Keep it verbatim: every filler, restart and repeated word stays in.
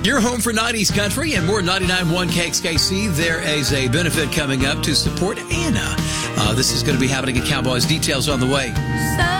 Your home for nineties country and more ninety-nine point one K X K C. There is a benefit coming up to support Anna. Uh, this is going to be happening at Cowboys. Details on the way.